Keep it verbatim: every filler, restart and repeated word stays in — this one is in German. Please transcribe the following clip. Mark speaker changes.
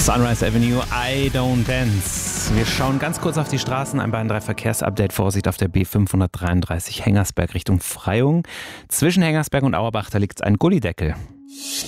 Speaker 1: Sunrise Avenue, I Don't Dance. Wir schauen ganz kurz auf die Straßen. Ein Bayern drei Verkehrsupdate. Vorsicht auf der B fünfhundertdreiunddreißig Hengersberg Richtung Freyung. Zwischen Hengersberg und Auerbach, da liegt ein Gullideckel.